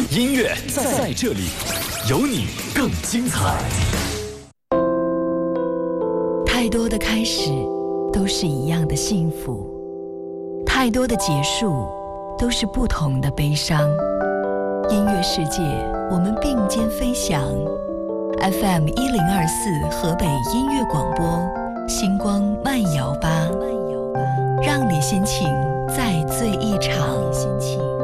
音乐在这里，有你更精彩。 太多的开始都是一样的幸福，太多的结束都是不同的悲伤。音乐世界，我们并肩飞翔。FM 1024河北音乐广播，星光慢摇吧，让你心情再醉一场。